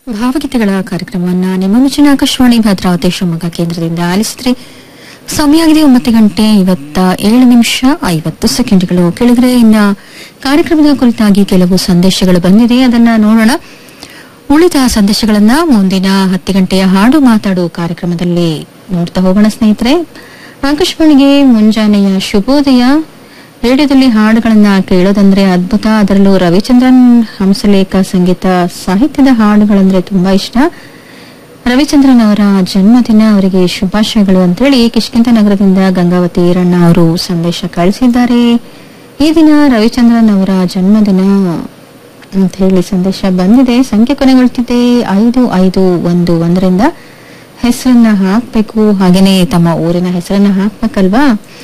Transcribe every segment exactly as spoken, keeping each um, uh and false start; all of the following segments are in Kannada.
ಭಾವಗೀತೆಗಳ ಕಾರ್ಯಕ್ರಮವನ್ನ ನಿಮ್ಮ ಮೆಚ್ಚಿನ ಆಕಾಶವಾಣಿ ಭದ್ರಾವತಿ ಶಿವಮೊಗ್ಗ ಕೇಂದ್ರದಿಂದ ಆಲಿಸಿದ್ರೆ ಸಮಯ ಆಗಿದೆ ಒಂಬತ್ತು ಗಂಟೆ ಐವತ್ತ ಏಳು ನಿಮಿಷ ಐವತ್ತು ಸೆಕೆಂಡ್ಗಳು. ಕೆಳಗಡೆ ಇನ್ನ ಕಾರ್ಯಕ್ರಮದ ಕುರಿತಾಗಿ ಕೆಲವು ಸಂದೇಶಗಳು ಬಂದಿದೆ, ಅದನ್ನ ನೋಡೋಣ. ಉಳಿದ ಸಂದೇಶಗಳನ್ನ ಮುಂದಿನ ಹತ್ತು ಗಂಟೆಯ ಹಾಡು ಮಾತಾಡು ಕಾರ್ಯಕ್ರಮದಲ್ಲಿ ನೋಡ್ತಾ ಹೋಗೋಣ ಸ್ನೇಹಿತರೆ. ಆಕಾಶವಾಣಿಗೆ ಮುಂಜಾನೆಯ ಶುಭೋದಯ. ರೇಡಿಯೋದಲ್ಲಿ ಹಾಡುಗಳನ್ನ ಕೇಳೋದಂದ್ರೆ ಅದ್ಭುತ. ಅದರಲ್ಲೂ ರವಿಚಂದ್ರನ್ ಹಂಸಲೇಖ ಸಂಗೀತ ಸಾಹಿತ್ಯದ ಹಾಡುಗಳಂದ್ರೆ ತುಂಬಾ ಇಷ್ಟ. ರವಿಚಂದ್ರನ್ ಅವರ ಜನ್ಮದಿನ, ಅವರಿಗೆ ಶುಭಾಶಯಗಳು ಅಂತೇಳಿ ಕಿಷ್ಕಿಂತ ನಗರದಿಂದ ಗಂಗಾವತಿ ಈರಣ್ಣ ಅವರು ಸಂದೇಶ ಕಳಿಸಿದ್ದಾರೆ. ಈ ದಿನ ರವಿಚಂದ್ರನ್ ಅವರ ಜನ್ಮದಿನ ಅಂತ ಹೇಳಿ ಸಂದೇಶ ಬಂದಿದೆ. ಸಂಖ್ಯೆ ಕೊನೆಗೊಳ್ತಿದೆ ಐದು ಐದು ಒಂದು ಒಂದರಿಂದ. ಹೆಸರನ್ನ ಹಾಕ್ಬೇಕು, ಹಾಗೇನೆ ತಮ್ಮ ಊರಿನ ಹೆಸರನ್ನ ಹಾಕ್ಬೇಕಲ್ವಾ.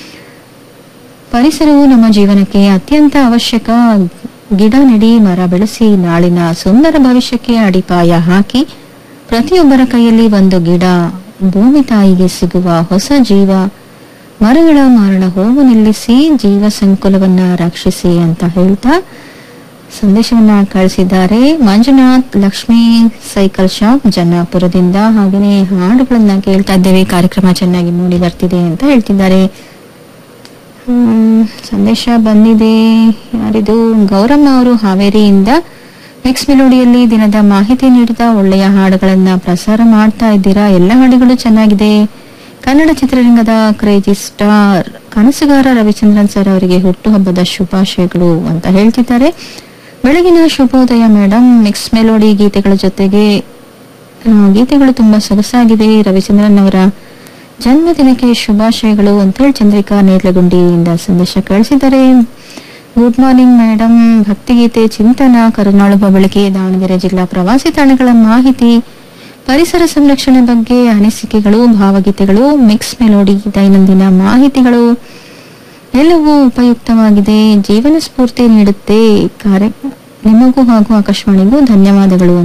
ಪರಿಸರವು ನಮ್ಮ ಜೀವನಕ್ಕೆ ಅತ್ಯಂತ ಅವಶ್ಯಕ. ಗಿಡ ನೆಡಿ, ಮರ ಬೆಳೆಸಿ, ನಾಳಿನ ಸುಂದರ ಭವಿಷ್ಯಕ್ಕೆ ಅಡಿಪಾಯ ಹಾಕಿ. ಪ್ರತಿಯೊಬ್ಬರ ಕೈಯಲ್ಲಿ ಒಂದು ಗಿಡ, ಭೂಮಿ ತಾಯಿಗೆ ಸಿಗುವ ಹೊಸ ಜೀವ. ಮರಗಳ ಮಾರಣ ಹೋವು ನಿಲ್ಲಿಸಿ, ಜೀವ ಸಂಕುಲವನ್ನ ರಕ್ಷಿಸಿ ಅಂತ ಹೇಳ್ತಾ ಸಂದೇಶವನ್ನ ಕಳಿಸಿದ್ದಾರೆ. Manjunath Lakshmi cycle shop ಜನ್ನಾಪುರದಿಂದ. ಹಾಗೇನೆ ಹಾಡುಗಳನ್ನ ಕೇಳ್ತಾ ಇದ್ದೇವೆ, ಕಾರ್ಯಕ್ರಮ ಚೆನ್ನಾಗಿ ಮೂಡಿ ಬರ್ತಿದೆ ಅಂತ ಹೇಳ್ತಿದ್ದಾರೆ. ಹ್ಮ್ ಸಂದೇಶ ಬಂದಿದೆ. ಯಾರಿದು? ಗೌರಮ್ಮ ಅವರು ಹಾವೇರಿಯಿಂದ. ಮಿಕ್ಸ್ ಮೆಲೋಡಿಯಲ್ಲಿ ದಿನದ ಮಾಹಿತಿ ನೀಡಿದ ಒಳ್ಳೆಯ ಹಾಡುಗಳನ್ನ ಪ್ರಸಾರ ಮಾಡ್ತಾ ಇದ್ದೀರಾ. ಎಲ್ಲ ಹಾಡುಗಳು ಚೆನ್ನಾಗಿದೆ. ಕನ್ನಡ ಚಿತ್ರರಂಗದ ಕ್ರೇಜಿ ಸ್ಟಾರ್ ಕನಸುಗಾರ ರವಿಚಂದ್ರನ್ ಸರ್ ಅವರಿಗೆ ಹುಟ್ಟುಹಬ್ಬದ ಶುಭಾಶಯಗಳು ಅಂತ ಹೇಳ್ತಿದ್ದಾರೆ. ಬೆಳಗಿನ ಶುಭೋದಯ ಮೇಡಮ್. ಮಿಕ್ಸ್ ಮೆಲೋಡಿ ಗೀತೆಗಳ ಜೊತೆಗೆ ಗೀತೆಗಳು ತುಂಬಾ ಸೊಗಸಾಗಿದೆ. ರವಿಚಂದ್ರನ್ ಅವರ ಜನ್ಮದಿನಕ್ಕೆ ಶುಭಾಶಯಗಳು ಅಂತ ಹೇಳಿ ಚಂದ್ರಿಕಾ ನೇರ್ಲಗುಂಡಿಯಿಂದ ಸಂದೇಶ ಕಳಿಸಿದ್ದಾರೆ. Good morning madam. ಭಕ್ತಿಗೀತೆ ಚಿಂತನ, ಕರುನಾಳುಬ ಬೆಳಗ್ಗೆ, ದಾವಣಗೆರೆ ಜಿಲ್ಲಾ ಪ್ರವಾಸಿ ತಾಣಗಳ ಮಾಹಿತಿ, ಪರಿಸರ ಸಂರಕ್ಷಣೆ ಬಗ್ಗೆ ಅನಿಸಿಕೆಗಳು, ಭಾವಗೀತೆಗಳು, ಮಿಕ್ಸ್ ಮೆಲೋಡಿ, ದೈನಂದಿನ ಮಾಹಿತಿಗಳು ಎಲ್ಲವೂ ಉಪಯುಕ್ತವಾಗಿದೆ, ಜೀವನ ಸ್ಫೂರ್ತಿ ನೀಡುತ್ತೆ. ಕಾರ್ಯ ನಿಮಗೂ ಹಾಗೂ ಆಕಾಶವಾಣಿಗೂ ಧನ್ಯವಾದಗಳು.